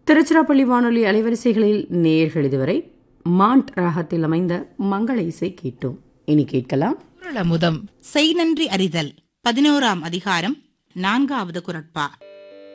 திருச்சிராப்பள்ளி வானொலி அலைவரிசைகளில் நேயர்கள் இதுவரை மாண்ட் ராகத்தில் அமைந்த மங்கள இசை கேட்டோம். இனி கேட்கலாம் குறளமுதம். செய் நன்றி அறிதல் 11ஆம் அதிகாரம் 4வது குறட்பா.